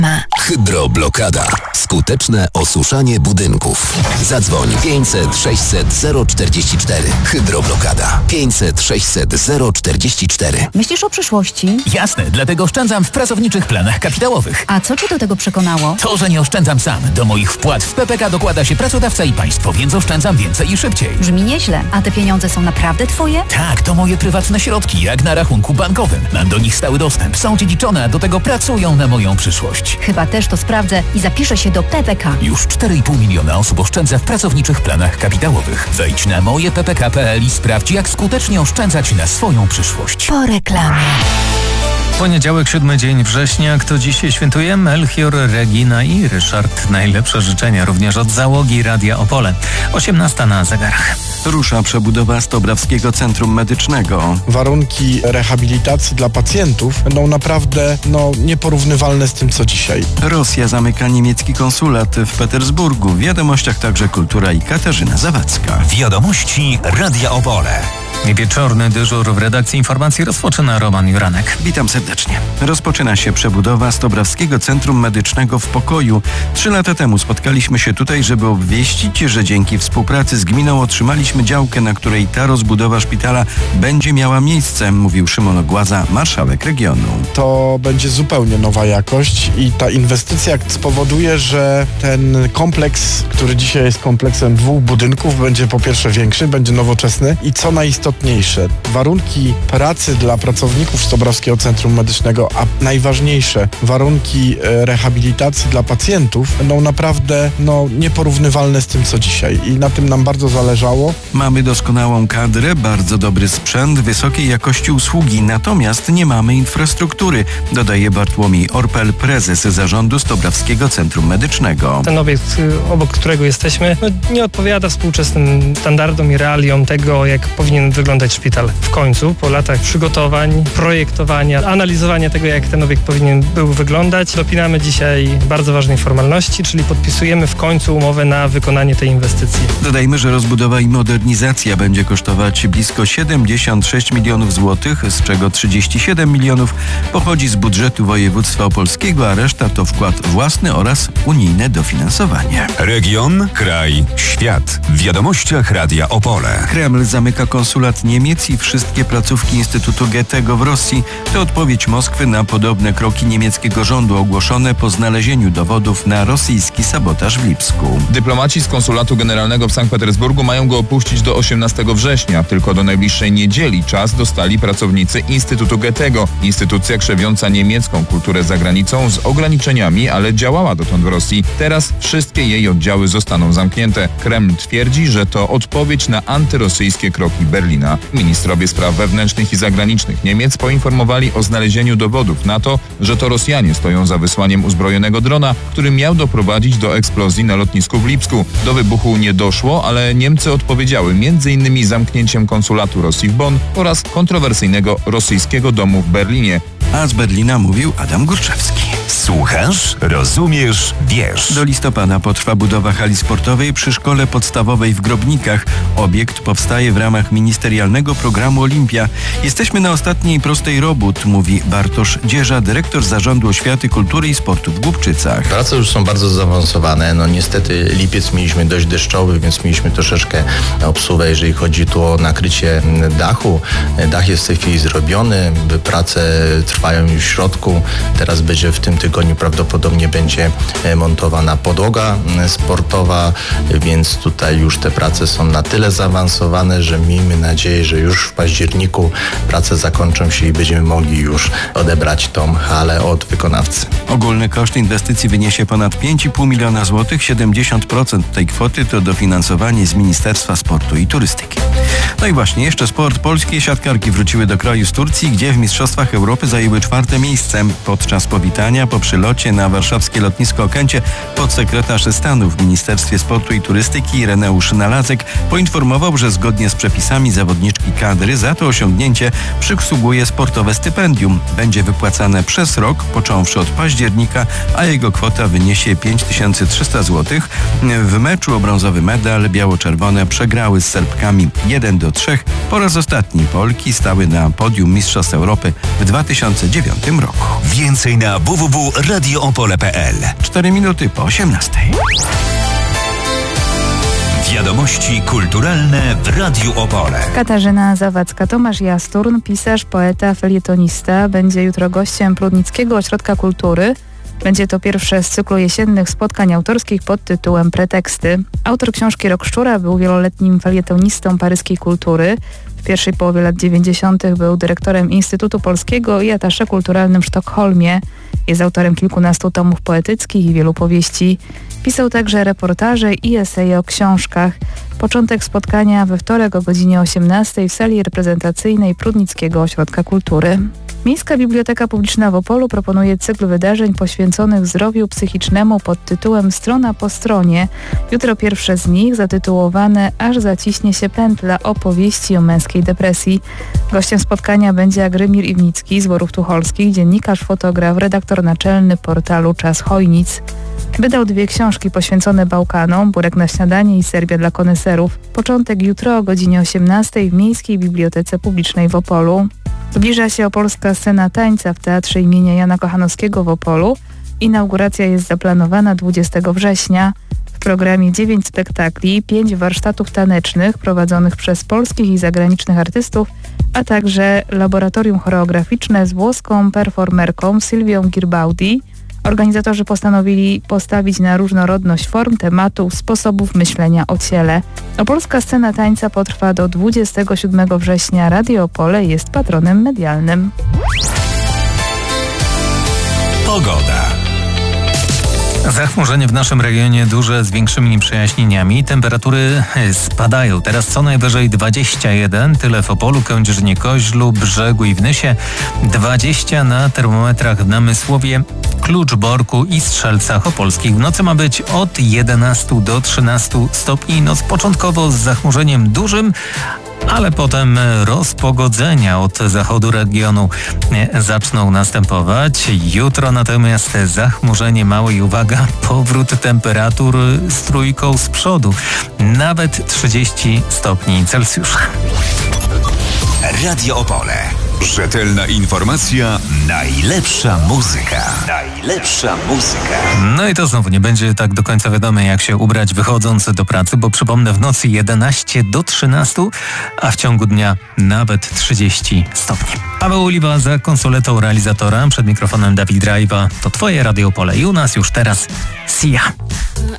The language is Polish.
Hydroblokada. Skuteczne osuszanie budynków. Zadzwoń 500 600 044. Hydroblokada. 500 600 044. Myślisz o przyszłości? Jasne, dlatego oszczędzam w pracowniczych planach kapitałowych. A co cię do tego przekonało? To, że nie oszczędzam sam. Do moich wpłat w PPK dokłada się pracodawca i państwo, więc oszczędzam więcej i szybciej. Brzmi nieźle. A te pieniądze są naprawdę twoje? Tak, to moje prywatne środki, jak na rachunku bankowym. Mam do nich stały dostęp, są dziedziczone, a do tego pracują na moją przyszłość. Chyba też to sprawdzę i zapiszę się do PPK. Już 4,5 miliona osób oszczędza w pracowniczych planach kapitałowych. Wejdź na mojeppk.pl i sprawdź, jak skutecznie oszczędzać na swoją przyszłość. Po reklamie. Poniedziałek, 7 dzień września. Kto dzisiaj świętuje? Melchior, Regina i Ryszard. Najlepsze życzenia również od załogi Radia Opole. 18 na zegarach. Rusza przebudowa Stobrawskiego Centrum Medycznego. Warunki rehabilitacji dla pacjentów będą naprawdę nieporównywalne z tym, co dzisiaj. Rosja zamyka niemiecki konsulat w Petersburgu. W wiadomościach także kultura i Katarzyna Zawadzka. Wiadomości Radia Opole. Wieczorny dyżur w redakcji informacji rozpoczyna Roman Juranek. Witam serdecznie. Rozpoczyna się przebudowa Stobrawskiego Centrum Medycznego w Pokoju. 3 lata temu spotkaliśmy się tutaj, żeby obwieścić, że dzięki współpracy z gminą otrzymaliśmy działkę, na której ta rozbudowa szpitala będzie miała miejsce, mówił Szymon Ogłaza, marszałek regionu. To będzie zupełnie nowa jakość i ta inwestycja spowoduje, że ten kompleks, który dzisiaj jest kompleksem 2 budynków, będzie po pierwsze większy, będzie nowoczesny i co najistotniejsze, warunki pracy dla pracowników Stobrawskiego Centrum Medycznego, a najważniejsze warunki rehabilitacji dla pacjentów będą naprawdę nieporównywalne z tym, co dzisiaj i na tym nam bardzo zależało. Mamy doskonałą kadrę, bardzo dobry sprzęt, wysokiej jakości usługi, natomiast nie mamy infrastruktury, dodaje Bartłomiej Orpel, prezes zarządu Stobrawskiego Centrum Medycznego. Ten obiekt, obok którego jesteśmy, nie odpowiada współczesnym standardom i realiom tego, jak powinien wyglądać szpital. W końcu, po latach przygotowań, projektowania, analizowania tego, jak ten obiekt powinien był wyglądać, dopinamy dzisiaj bardzo ważnej formalności, czyli podpisujemy w końcu umowę na wykonanie tej inwestycji. Dodajmy, że rozbudowa i modernizacja będzie kosztować blisko 76 milionów złotych, z czego 37 milionów pochodzi z budżetu województwa opolskiego, a reszta to wkład własny oraz unijne dofinansowanie. Region, kraj, świat. W wiadomościach Radia Opole. Kreml zamyka konsulat Niemiec i wszystkie placówki Instytutu Goethego w Rosji. To odpowiedź Moskwy na podobne kroki niemieckiego rządu ogłoszone po znalezieniu dowodów na rosyjski sabotaż w Lipsku. Dyplomaci z konsulatu generalnego w Sankt Petersburgu mają go opuścić do 18 września. Tylko do najbliższej niedzieli czas dostali pracownicy Instytutu Goethego. Instytucja krzewiąca niemiecką kulturę za granicą z ograniczeniami, ale działała dotąd w Rosji. Teraz wszystkie jej oddziały zostaną zamknięte. Kreml twierdzi, że to odpowiedź na antyrosyjskie kroki Berlina. Ministrowie spraw wewnętrznych i zagranicznych Niemiec poinformowali o znalezieniu dowodów na to, że to Rosjanie stoją za wysłaniem uzbrojonego drona, który miał doprowadzić do eksplozji na lotnisku w Lipsku. Do wybuchu nie doszło, ale Niemcy odpowiedziały m.in. zamknięciem konsulatu Rosji w Bonn oraz kontrowersyjnego rosyjskiego domu w Berlinie. A z Berlina mówił Adam Górczewski. Słuchasz, rozumiesz, wiesz. Do listopada potrwa budowa hali sportowej przy szkole podstawowej w Grobnikach. Obiekt powstaje w ramach ministerialnego programu Olimpia. Jesteśmy na ostatniej prostej robót, mówi Bartosz Dzierża, dyrektor Zarządu Oświaty, Kultury i Sportu w Głubczycach. Prace już są bardzo zaawansowane. Niestety lipiec mieliśmy dość deszczowy, więc mieliśmy troszeczkę obsuwę, jeżeli chodzi tu o nakrycie dachu. Dach jest w tej chwili zrobiony, prace trwają już w środku. Teraz będzie w tym tygodniu prawdopodobnie będzie montowana podłoga sportowa, więc tutaj już te prace są na tyle zaawansowane, że miejmy nadzieję, że już w październiku prace zakończą się i będziemy mogli już odebrać tą halę od wykonawcy. Ogólny koszt inwestycji wyniesie ponad 5,5 miliona złotych. 70% tej kwoty to dofinansowanie z Ministerstwa Sportu i Turystyki. No i właśnie, jeszcze sport. Polskie siatkarki wróciły do kraju z Turcji, gdzie w Mistrzostwach Europy zajęły 4. miejsce. Podczas powitania po przylocie na warszawskie lotnisko Okęcie podsekretarz stanu w Ministerstwie Sportu i Turystyki Ireneusz Nalazek poinformował, że zgodnie z przepisami zawodniczki kadry za to osiągnięcie przysługuje sportowe stypendium. Będzie wypłacane przez rok, począwszy od października, a jego kwota wyniesie 5300 zł. W meczu o brązowy medal biało-czerwone przegrały z Serbkami 1-3. Po raz ostatni Polki stały na podium Mistrzostw Europy w 2009 roku. Więcej na www.radioopole.pl radioopole.pl. 4 minuty po 18. Wiadomości kulturalne w Radiu Opole. Katarzyna Zawadzka, Tomasz Jasturn, pisarz, poeta, felietonista, będzie jutro gościem Prudnickiego Ośrodka Kultury. Będzie to pierwsze z cyklu jesiennych spotkań autorskich pod tytułem Preteksty. Autor książki Rok Szczura był wieloletnim felietonistą paryskiej kultury. W pierwszej połowie lat 90. był dyrektorem Instytutu Polskiego i attaché kulturalnym w Sztokholmie. Jest autorem kilkunastu tomów poetyckich i wielu powieści. Pisał także reportaże i eseje o książkach. Początek spotkania we wtorek o godzinie 18 w sali reprezentacyjnej Prudnickiego Ośrodka Kultury. Miejska Biblioteka Publiczna w Opolu proponuje cykl wydarzeń poświęconych zdrowiu psychicznemu pod tytułem Strona po stronie. Jutro pierwsze z nich zatytułowane Aż zaciśnie się pętla, opowieści o męskiej depresji. Gościem spotkania będzie Agrymir Iwnicki z Borów Tucholskich, dziennikarz, fotograf, redaktor naczelny portalu Czas Chojnic. Wydał 2 książki poświęcone Bałkanom, Burek na śniadanie i Serbia dla koneserów. Początek jutro o godzinie 18 w Miejskiej Bibliotece Publicznej w Opolu. Zbliża się opolska scena tańca w Teatrze imienia Jana Kochanowskiego w Opolu. Inauguracja jest zaplanowana 20 września. W programie 9 spektakli, 5 warsztatów tanecznych prowadzonych przez polskich i zagranicznych artystów, a także laboratorium choreograficzne z włoską performerką Sylwią Girbaudi. Organizatorzy postanowili postawić na różnorodność form, tematów, sposobów myślenia o ciele. Opolska scena tańca potrwa do 27 września. Radio Opole jest patronem medialnym. Pogoda. Zachmurzenie w naszym regionie duże z większymi przejaśnieniami. Temperatury spadają. Teraz co najwyżej 21, tyle w Opolu, Kędzierzynie-Koźlu, Brzegu i w Nysie. 20 na termometrach w Namysłowie, Kluczborku i Strzelcach Opolskich. W nocy ma być od 11 do 13 stopni. Noc początkowo z zachmurzeniem dużym, ale potem rozpogodzenia od zachodu regionu zaczną następować. Jutro natomiast zachmurzenie małe i uwaga, powrót temperatur z trójką z przodu. Nawet 30 stopni Celsjusza. Radio Opole. Rzetelna informacja, najlepsza muzyka. Najlepsza muzyka. No i to znowu nie będzie tak do końca wiadome, jak się ubrać wychodząc do pracy, bo przypomnę, w nocy 11 do 13, a w ciągu dnia nawet 30 stopni. Paweł Oliwa za konsoletą realizatora, przed mikrofonem Dawid Drajwa. To Twoje Radio Opole i u nas już teraz Sia.